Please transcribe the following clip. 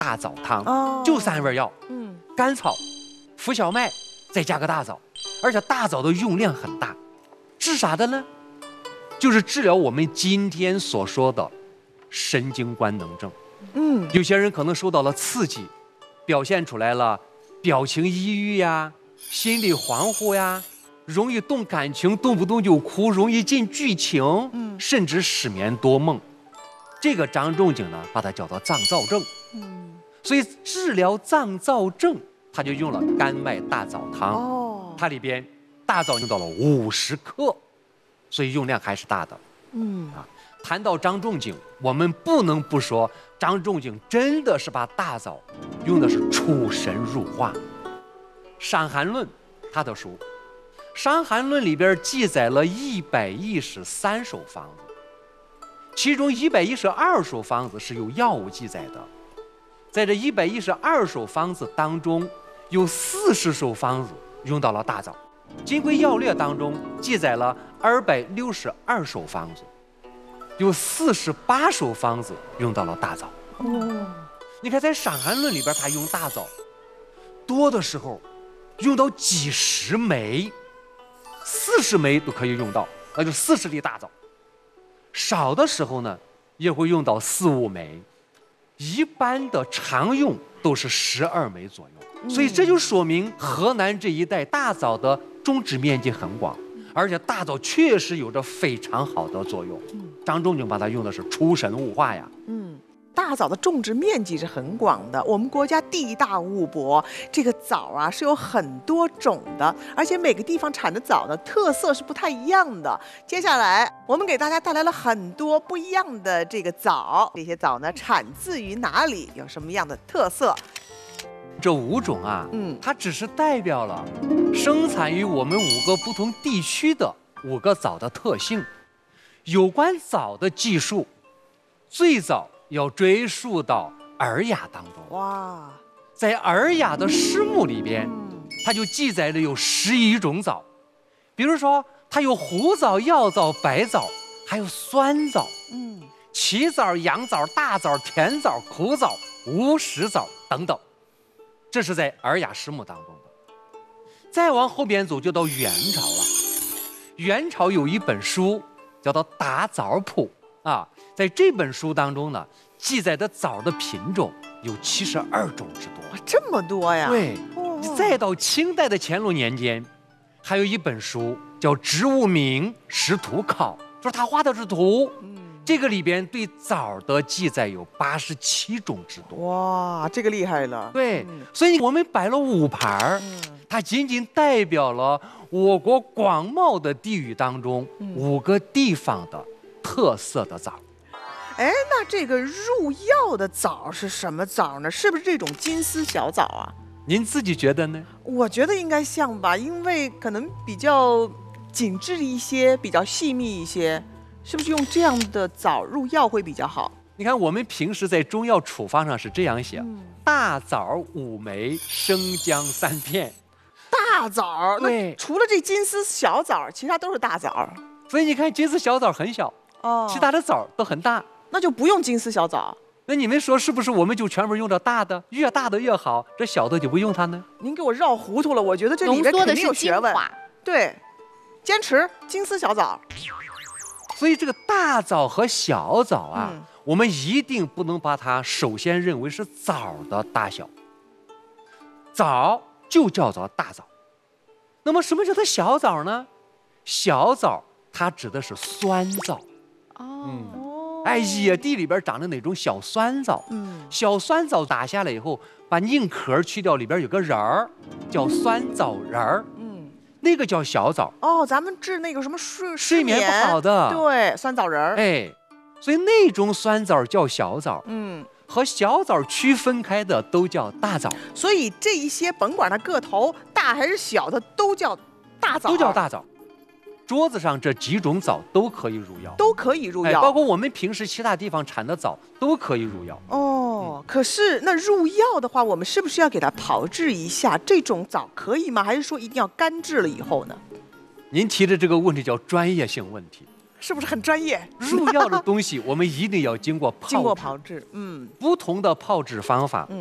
大枣汤，就3味药，甘草、浮小麦，再加个大枣，而且大枣的用量很大，治啥的呢？就是治疗我们今天所说的神经官能症。有些人可能受到了刺激，表现出来了表情抑郁呀、心理恍惚呀，容易动感情，动不动就哭，容易进剧情，甚至失眠多梦。这个张仲景呢，把它叫做脏燥症。所以治疗脏燥症，他就用了甘麦大枣汤。它里边大枣用到了50克，所以用量还是大的。谈到张仲景，我们不能不说张仲景真的是把大枣用的是出神入化。《伤寒论》他的书，《伤寒论》里边记载了113首方子，其中112首方子是有药物记载的。在这112首方子当中，有40首方子用到了大枣。《金匮要略》当中记载了262首方子，有48首方子用到了大枣。你看在《伤寒论》里边，他用大枣多的时候用到几十枚，40枚都可以用到，那就40粒大枣。少的时候呢，也会用到4、5枚。一般的常用都是12枚左右，所以这就说明河南这一带大枣的种植面积很广，而且大枣确实有着非常好的作用。张仲景把它用的是出神入化呀。 大枣的种植面积是很广的，我们国家地大物博，这个枣啊是有很多种的，而且每个地方产的枣呢特色是不太一样的。接下来我们给大家带来了很多不一样的这个枣，这些枣呢产自于哪里，有什么样的特色？ 这5种啊，它只是代表了生产于我们5个不同地区的5个枣的特性。有关枣的记述，最早要追溯到《尔雅》当中。哇，在《尔雅》的诗目里边，它就记载了有11种枣。比如说，它有胡枣、药枣、白枣，还有酸枣，奇枣、羊枣、大枣、甜枣、苦枣、无石枣等等。这是在《尔雅》诗目当中的。再往后边走，就到元朝了。元朝有一本书叫做《打枣谱》啊。在这本书当中呢，记载的枣的品种有72种之多。 这么多呀？ 对。再到清代的乾隆年间，还有一本书叫《植物名识图考》，就是他画的是图。这个里边对枣的记载有87种之多。 哇，这个厉害了。 对，所以我们摆了5盘，它仅仅代表了我国广袤的地域当中5个地方的特色的枣。 那这个入药的枣是什么枣呢？是不是这种金丝小枣啊？ 您自己觉得呢？ 我觉得应该像吧，因为可能比较紧致一些，比较细密一些，是不是用这样的枣入药会比较好？ 你看我们平时在中药处方上是这样写：大枣5枚，生姜3片。 大枣，那除了这金丝小枣，其他都是大枣。 所以你看金丝小枣很小，其他的枣都很大。 那就不用金丝小枣。 那你们说是不是我们就全部用着大的，越大的越好，这小的就不用它呢？ 您给我绕糊涂了，我觉得这里边肯定有学问。对，坚持金丝小枣。 所以这个大枣和小枣啊，我们一定不能把它首先认为是枣的大小。枣就叫做大枣。那么什么叫做小枣呢？小枣它指的是酸枣。野地里边长的那种小酸枣，小酸枣打下来以后，把硬壳去掉，里边有个仁儿，叫酸枣仁儿，那个叫小枣。 咱们治那个什么睡眠不好的， 对，酸枣仁儿。 所以那种酸枣叫小枣，和小枣区分开的都叫大枣。 所以这一些甭管它个头大还是小，它都叫大枣， 都叫大枣。桌子上这几种枣都可以入药， 都可以入药， 包括我们平时其他地方产的枣都可以入药。 可是那入药的话，我们是不是要给它炮制一下？这种枣可以吗？还是说一定要干制了以后呢？ 您提的这个问题叫专业性问题。 是不是很专业？ 入药的东西我们一定要经过经过泡制， 炮制， 不同的泡制方法